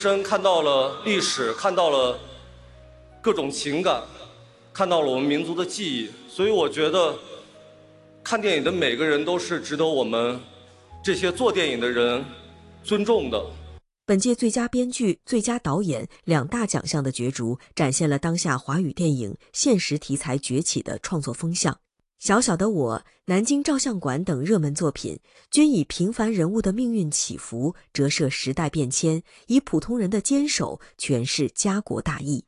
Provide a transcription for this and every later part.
真看到了历史，看到了各种情感，看到了我们民族的记忆，所以我觉得看电影的每个人都是值得我们这些做电影的人尊重的。 本届最佳编剧、最佳导演2大奖项的角逐，展现了当下华语电影现实题材崛起的创作风向。小小的我、南京照相馆等热门作品，均以平凡人物的命运起伏，折射时代变迁，以普通人的坚守诠释家国大义。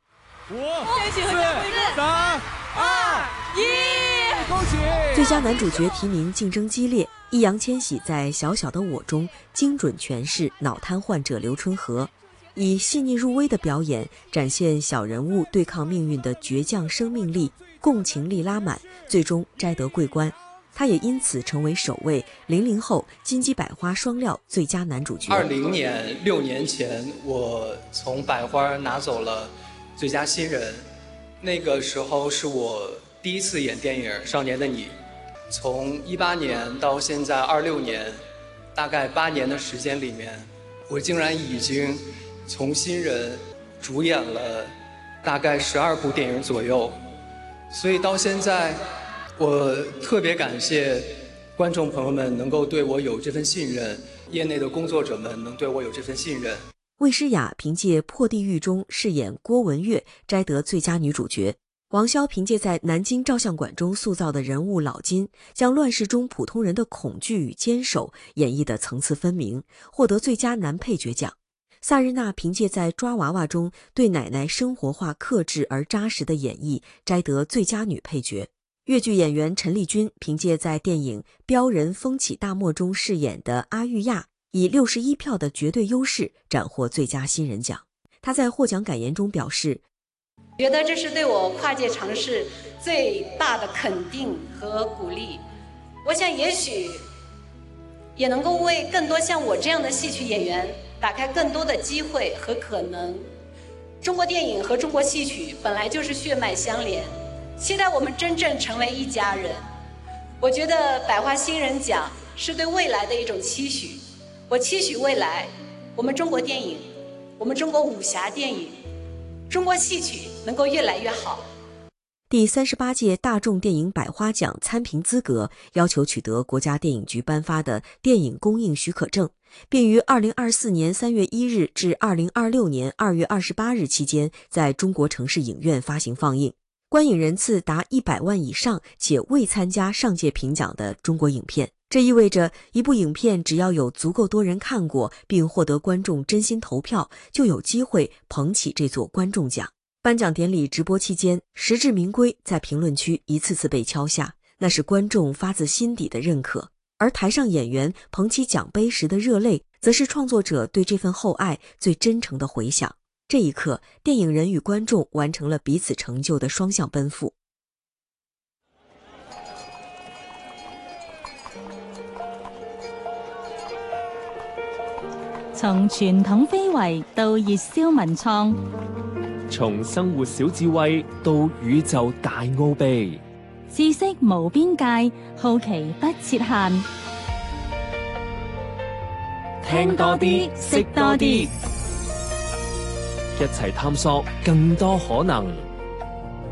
5、4、3、2、1，恭喜！ 最佳男主角提名竞争激烈，易烊千玺在《小小的我》中精准诠释脑瘫患者刘春和，以细腻入微的表演展现小人物对抗命运的倔强生命力，共情力拉满，最终摘得桂冠。他也因此成为首位00后金鸡百花双料最佳男主角。 20年6年前，我从百花拿走了最佳新人，那个时候是我第一次演电影《少年的你》。从18年到现在26年，大概8年的时间里面，我竟然已经从新人主演了大概12部电影左右。所以到现在，我特别感谢观众朋友们能够对我有这份信任，业内的工作者们能对我有这份信任。 魏诗雅凭借《破地狱》中饰演郭文月摘得最佳女主角，王骁凭借在南京照相馆中塑造的人物老金，将乱世中普通人的恐惧与坚守演绎得层次分明，获得最佳男配角奖。萨日娜凭借在抓娃娃中对奶奶生活化克制而扎实的演绎，摘得最佳女配角。粤剧演员陈丽君凭借在电影《彪人风起大漠》中饰演的阿玉亚，以61票的绝对优势斩获最佳新人奖。她在获奖感言中表示， 觉得这是对我跨界尝试最大的肯定和鼓励。我想也许也能够为更多像我这样的戏曲演员打开更多的机会和可能。中国电影和中国戏曲本来就是血脉相连，期待我们真正成为一家人。我觉得百花新人奖是对未来的一种期许，我期许未来我们中国电影，我们中国武侠电影，中国戏曲能够越来越好。 第38届大众电影百花奖参评资格要求取得国家电影局颁发的电影公映许可证，并于2024年3月1日至2026年2月28日期间在中国城市影院发行放映。观影人次达100万以上且未参加上届评奖的中国影片，这意味着一部影片只要有足够多人看过并获得观众真心投票，就有机会捧起这座观众奖。颁奖典礼直播期间，实至名归在评论区一次次被敲下，那是观众发自心底的认可。而台上演员捧起奖杯时的热泪，则是创作者对这份厚爱最真诚的回响。这一刻，电影人与观众完成了彼此成就的双向奔赴。 從傳統非遺到熱銷文創， 從生活小智慧到宇宙大奧秘， 知識無邊界，好奇不設限。 聽多啲，識多啲，一齊探索更多可能。